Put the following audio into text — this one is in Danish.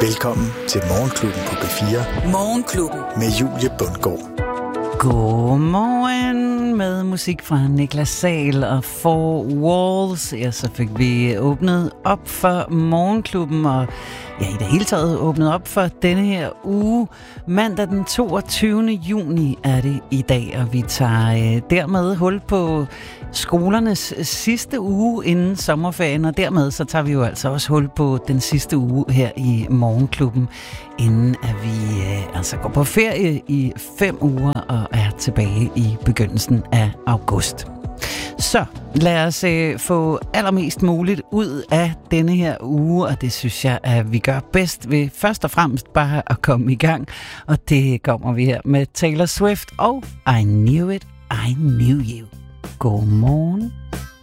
Velkommen til Morgenklubben på B4. Morgenklubben med Julie Bundgaard. Godmorgen med musik fra Niklas Sahl og Four Walls. Ja, så fik vi åbnet op for Morgenklubben, og ja, i det hele taget åbnet op for denne her uge. Mandag den 22. juni er det i dag, og vi tager dermed hul på skolernes sidste uge inden sommerferien, og dermed så tager vi jo altså også hul på den sidste uge her i Morgenklubben, inden at vi altså går på ferie i 5 uger og er tilbage i begyndelsen af august. Så lad os få allermest muligt ud af denne her uge, og det synes jeg, at vi gør bedst ved først og fremmest bare at komme i gang. Og det kommer vi her med Taylor Swift og I Knew It, I Knew You. Godmorgen.